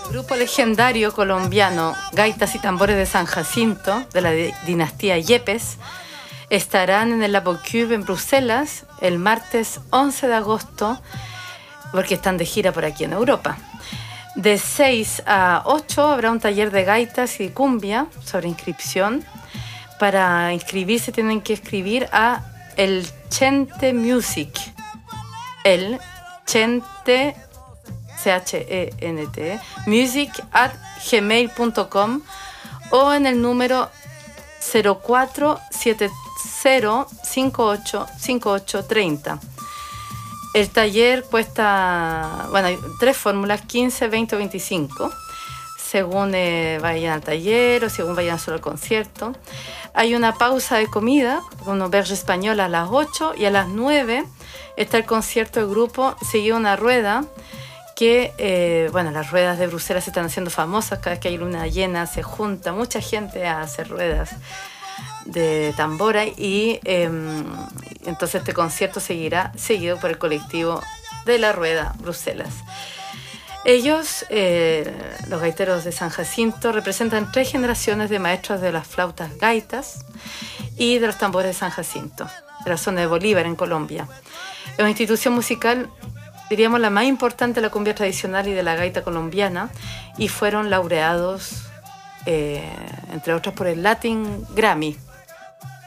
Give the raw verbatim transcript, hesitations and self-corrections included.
Grupo legendario colombiano Gaitas y Tambores de San Jacinto, de la dinastía Yepes, estarán en el La Boccube en Bruselas el martes once de agosto, porque están de gira por aquí en Europa. De seis a ocho habrá un taller de gaitas y cumbia sobre inscripción. Para inscribirse tienen que escribir a el Chente Music, el Chente, C H E N T, music at gmail punto com o en el número cero cuatro siete cero cinco ocho cinco ocho tres cero. El taller cuesta, bueno, hay tres fórmulas, quince, veinte o veinticinco, según eh, vayan al taller o según vayan solo al concierto. Hay una pausa de comida, una auberge española a las ocho, y a las nueve está el concierto del grupo, seguido una rueda que, eh, bueno, las ruedas de Bruselas se están haciendo famosas. Cada vez que hay luna llena se junta mucha gente a hacer ruedas de tambora y eh, entonces este concierto seguirá seguido por el colectivo de la Rueda Bruselas. Ellos, eh, los gaiteros de San Jacinto, representan tres generaciones de maestros de las flautas gaitas y de los tambores de San Jacinto, de la zona de Bolívar, en Colombia. Es una institución musical, diríamos, la más importante de la cumbia tradicional y de la gaita colombiana, y fueron laureados, eh, entre otros, por el Latin Grammy.